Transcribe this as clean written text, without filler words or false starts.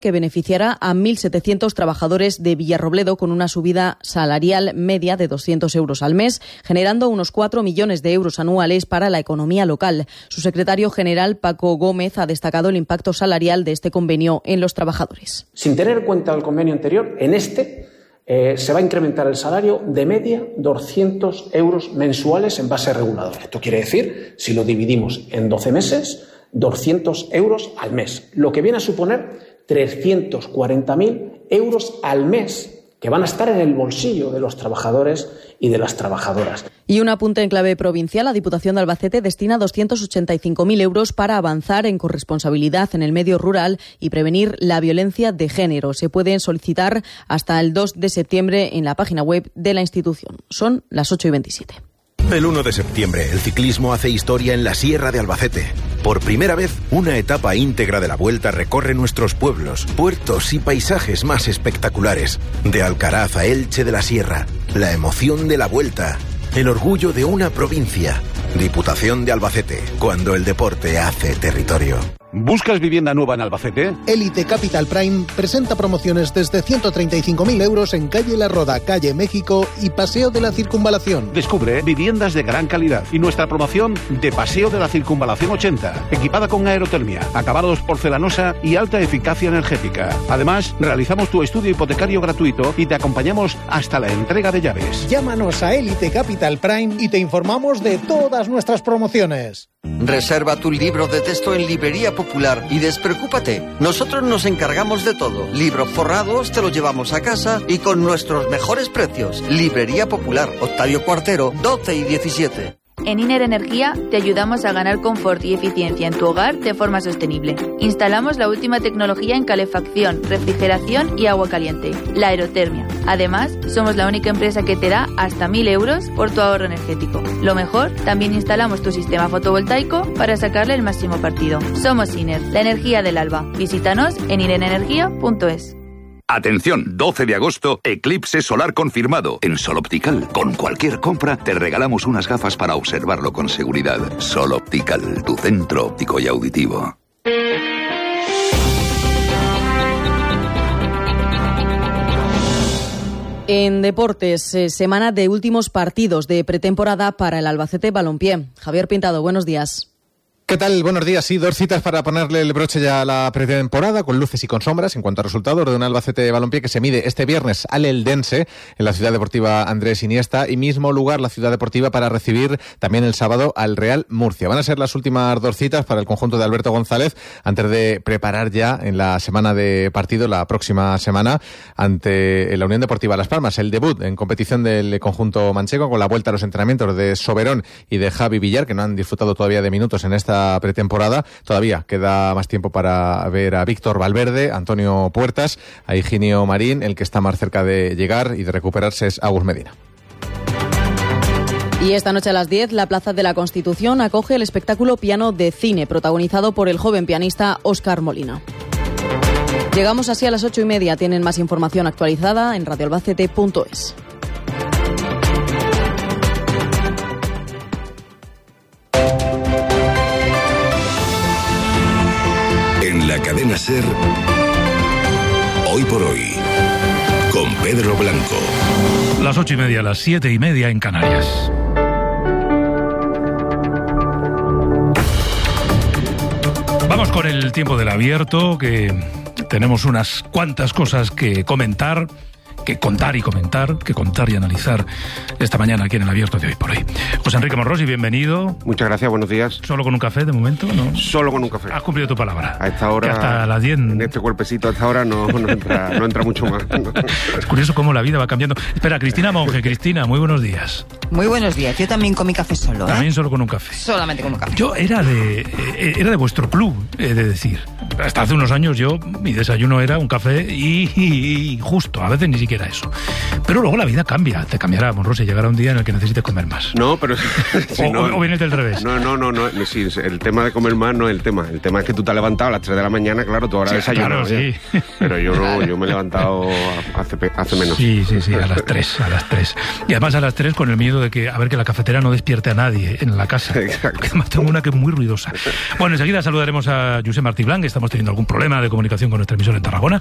que beneficiará a 1.700 trabajadores de Villarrobledo con una subida salarial media de 200 euros al mes, generando unos 4 millones de euros anuales para la economía local. Su secretario general, Paco Gómez, ha destacado el impacto salarial de este convenio en los trabajadores. Sin tener en cuenta el convenio anterior, en se va a incrementar el salario de media 200 euros mensuales en base reguladora. Esto quiere decir, si lo dividimos en 12 meses, 200 euros al mes, lo que viene a suponer 340.000 euros al mes que van a estar en el bolsillo de los trabajadores y de las trabajadoras. Y un apunte en clave provincial, la Diputación de Albacete destina 285.000 euros para avanzar en corresponsabilidad en el medio rural y prevenir la violencia de género. Se pueden solicitar hasta el 2 de septiembre en la página web de la institución. Son las 8:27. El 1 de septiembre, el ciclismo hace historia en la Sierra de Albacete. Por primera vez, una etapa íntegra de la Vuelta recorre nuestros pueblos, puertos y paisajes más espectaculares. De Alcaraz a Elche de la Sierra, la emoción de la Vuelta, el orgullo de una provincia. Diputación de Albacete, cuando el deporte hace territorio. ¿Buscas vivienda nueva en Albacete? Elite Capital Prime presenta promociones desde 135.000 euros en calle La Roda, calle México y Paseo de la Circunvalación. Descubre viviendas de gran calidad y nuestra promoción de Paseo de la Circunvalación 80, equipada con aerotermia, acabados porcelanosa y alta eficacia energética. Además, realizamos tu estudio hipotecario gratuito y te acompañamos hasta la entrega de llaves. Llámanos a Elite Capital Prime y te informamos de todas nuestras promociones. Reserva tu libro de texto en Librería Popular y despreocúpate. Nosotros nos encargamos de todo. Libros forrados te los llevamos a casa y con nuestros mejores precios. Librería Popular, Octavio Cuartero, 12 y 17. En Iner Energía te ayudamos a ganar confort y eficiencia en tu hogar de forma sostenible. Instalamos la última tecnología en calefacción, refrigeración y agua caliente, la aerotermia. Además, somos la única empresa que te da hasta 1.000 euros por tu ahorro energético. Lo mejor, también instalamos tu sistema fotovoltaico para sacarle el máximo partido. Somos Iner, la energía del alba. Visítanos en inerenergia.es. Atención, 12 de agosto, eclipse solar confirmado. En Sol Optical, con cualquier compra, te regalamos unas gafas para observarlo con seguridad. Sol Optical, tu centro óptico y auditivo. En deportes, semana de últimos partidos de pretemporada para el Albacete Balompié. Javier Pintado, buenos días. ¿Qué tal? Buenos días. Sí, 2 citas para ponerle el broche ya a la pretemporada, con luces y con sombras. En cuanto a resultados, de un Albacete Balompié que se mide este viernes al Eldense en la Ciudad Deportiva Andrés Iniesta, y mismo lugar la Ciudad Deportiva para recibir también el sábado al Real Murcia. Van a ser las últimas 2 citas para el conjunto de Alberto González antes de preparar ya en la semana de partido, la próxima semana, ante la Unión Deportiva Las Palmas, el debut en competición del conjunto manchego, con la vuelta a los entrenamientos de Soberón y de Javi Villar, que no han disfrutado todavía de minutos en esta pretemporada. Todavía queda más tiempo para ver a Víctor Valverde, Antonio Puertas, a Higinio Marín. El que está más cerca de llegar y de recuperarse es Agus Medina. Y esta noche a las 10, la Plaza de la Constitución acoge el espectáculo Piano de Cine, protagonizado por el joven pianista Óscar Molina. Llegamos así a las 8:30. Tienen más información actualizada en radioalbacete.es. En la cadena SER, Hoy por Hoy, con Pedro Blanco. Las 8:30, las 7:30 en Canarias. Vamos con el tiempo del abierto, que tenemos unas cuantas cosas que comentar. Que contar y analizar esta mañana aquí en el abierto de Hoy por Hoy. José Enrique Monrosi, bienvenido. Muchas gracias, buenos días. ¿Solo con un café de momento? ¿No? Solo con un café. Has cumplido tu palabra. A esta hora, que hasta las 10... en este cuerpecito a esta hora no entra mucho más. Es curioso cómo la vida va cambiando. Espera, Cristina Monge. Cristina, muy buenos días. Muy buenos días. Yo también comí café solo. También solo con un café. Solamente con un café. Yo era de vuestro club, he de decir. Hasta hace unos años mi desayuno era un café y justo, a veces ni siquiera siquiera eso. Pero luego la vida cambia, te cambiará, Monroy, llegará un día en el que necesites comer más. No, pero... si o vienes del revés. No, sí, el tema de comer más no es el tema. El tema es que tú te has levantado a las 3 de la mañana, claro, tú ahora desayunas. Claro, sí. Pero yo no, yo me he levantado hace menos. Sí, a las 3. Y además a las 3 con el miedo de que, a ver, que la cafetera no despierte a nadie en la casa. Exacto. Además tengo una que es muy ruidosa. Bueno, enseguida saludaremos a Josep Martí Blanc, estamos teniendo algún problema de comunicación con nuestra emisora en Tarragona.